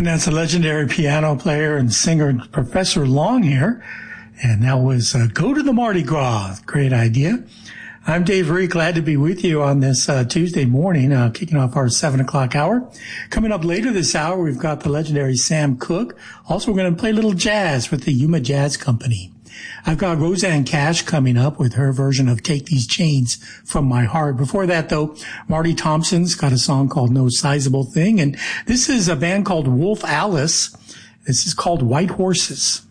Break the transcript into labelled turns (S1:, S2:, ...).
S1: And that's a legendary piano player and singer, Professor Longhair. And that was Go to the Mardi Gras. Great idea. I'm Dave Ree, glad to be with you on this Tuesday morning, kicking off our 7 o'clock hour. Coming up later this hour, we've got the legendary Sam Cooke. Also, we're going to play a little jazz with the Yuma Jazz Company. I've got Rosanne Cash coming up with her version of Take These Chains from My Heart. Before that, though, Marty Thompson's got a song called No Sizable Thing. And this is a band called Wolf Alice. This is called White Horses.